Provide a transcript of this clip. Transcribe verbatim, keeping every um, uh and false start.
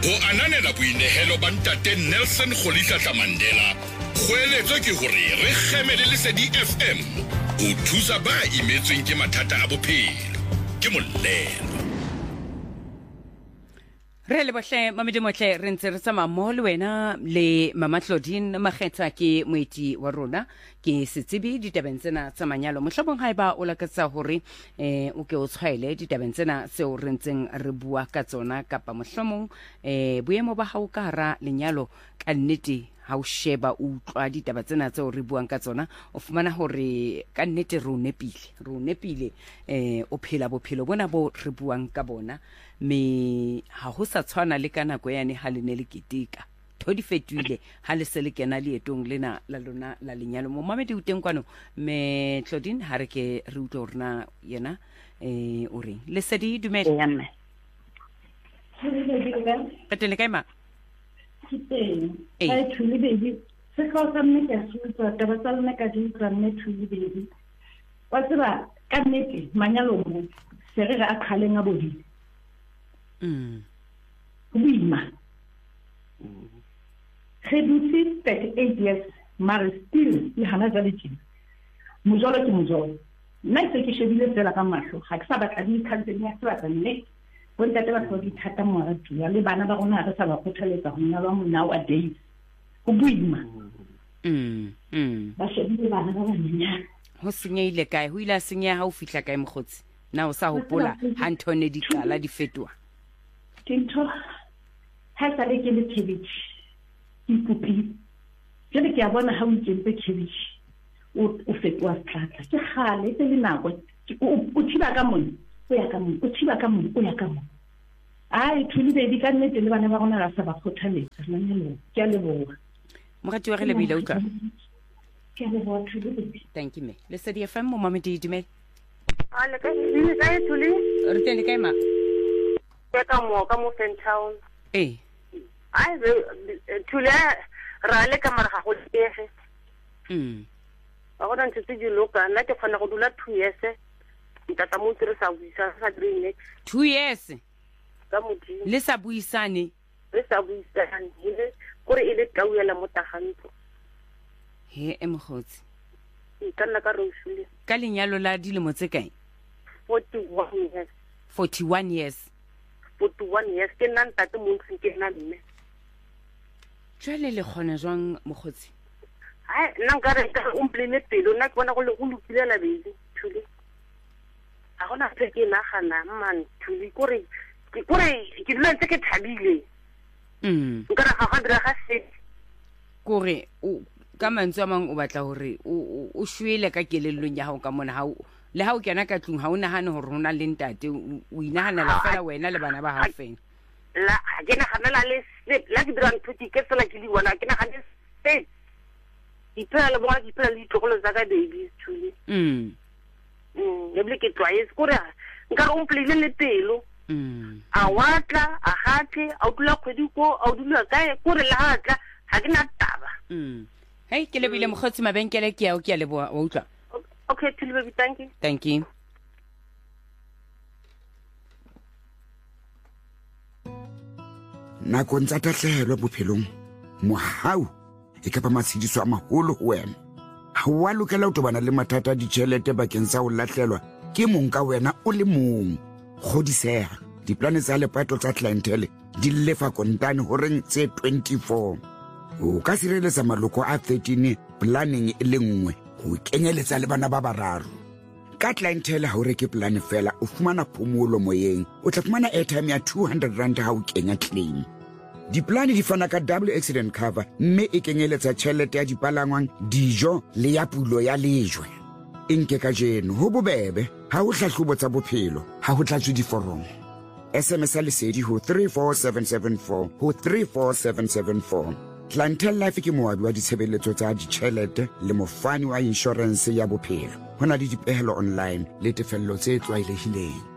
Ho ananela boinehelo ba ntate Nelson Rolihlahla Mandela. Kgoeletso ke hore re kgemele Lesedi F M. Ho thusa ba imetsweng ke mathata a bophelo. Ke molelo. Re le bohle mamedi motle re ntse re tsama mo le wena le Mama Claudine Makgetha ke moeti wa rona ke setsebi ditabeng tsena tsa manyalo mohlabong haeba o lakatsa hore eh o ke o tshwaile ditabeng tsena tseo re ntseng re bua ka tsona kapa mohlomong eh boemo ba hao ka hara lenyalo ka nnete ha o sheba o utlwa ditaba tsena tseo re buang ka tsona o fumana hore ka nnete re o nepile re o nepile eh o phela bophelo bona bo re buang ka bona me ha ho sa tshwana le kana go yane ha le ne le keteka thodi fetwile ha le se le kena le etong lena la lona la lenyalo mo mamedi o teng kwano me Claudine ha re ke re utlwa rena yena eh o re Lesedi dumela ya mme petele kaima kiteng ai thuli baby se ka sa mme ka tsutsa taba tsa lona ka di tsa mme thuli baby wa tseba ka nnete manyalo mo se re ga akhaleng a bodile mm Wima. Reduci thirty-eight years, mare still le hana jale tjena. Mojolo ke mojolo. Nna se ke shebile tsela ka mahlo, ha ke sa batla di cancel ya tswa tsa nne. Bo ntate ba tlo di thata mo ra tula le bana ba rona re sa ba khothaletsa ho nna ba mo nowadays. Go buima. mm mm Ba shebile bana ba banyana. ho senyeile kae ho ila senya ha o fihla kae mogotsi na o sa hopola ha nthone di qala di fetwa Tinto ha sa le ke le cabbage ke pupi jele ke a bona ha o ntse cabbage o o fetwa tlatla ke gale tse le nako o thiba ka mone o ya ka mone o thiba ka mone o ya ka mone ai thuli baby ka nnete le bana ba rona ra sa ba khothaletsa nna ke a le bona mogati wa re le bila utlwa ke a le bona thuli baby thank you me Lesedi F M mo mamedi dumela ale ka ni ka thuli re teng le kae ma ka mo ka mo Town eh ai thuli ra le ka mara ga go tege mm ba go ntse tse di loka nna ke kgona go dula two years ntata mo tsere sa buisa sa green next two years ka motho le sa buisane le sa buisane ile gore ile tauela mo taganto he emogotsi ka nna ka roshule ka lenyalo la dilemo tse kae forty-one years forty-one years forty-one years ke nna ntate mo ntse ke nna mme jwale le khona jwang mogotsi ai nna nka re ka umplene pelo nna ke bona go le go lukile la bedi thuli a gona se ke nagana man thuli gore ke gore ke dula ntse ke thabile mm nka re ga ga dira ga se gore o ka mantswe a mang o batla hore o o shwele ka kelellong ya hao ka mona ha o le ha o kena ka tlung ha o nahane hore rona le ntate o inahanela fela wena le bana ba hao fela la ke nagana la le la ke dira nthuti ke sela ke di bona ke nagana se ipela le bona ipela le tlogolo za ka baby thuli mm mm le ble ke twaye gore nka go mplele le pelo mm a watla a gate a dula kgwedi ko a dula kae gore la hatla ha ke na taba mm hey ke lebile mogotsi mabenkele ke ya o ke ya leboa wa utlwa okay thuli baby thank you thank you nakong tsa tahlehelo bophelong mohau e ka ba matshidiso a maholo ho wena ha wa lokela ho tobana le mathata a ditjhelete bakeng sa ho lahlelwa ke mong ka wena o le mong kgodiseha diplane tsa lepato tsa clientele di lefa kontane horeng tse twenty-four o ka sireletsa maloko a thirteen planning e le nngwe ho kenyeletsa le bana ba bararo ka clientele ha o reke plane fela o fumana phomolo moyeng o tla fumana airtime ya two hundred rand ha o kenya claim diplane di fana ka double accident cover mme e kenyeletsa tjhelete ya dipalangwang dijo le ya pulo ya lejwe inke ka jeno ho bobebe ha o hlahlobo tsa bophelo ha ho tlatswe diforomo S M S Lesedi ho three four seven seven four ho three four seven seven four Clientele Life ke moabi wa ditshebeletso tsa ditjhelete le mofani wa insurance ya bophelo hona le dipehelo online le tefello tse tlwaelehileng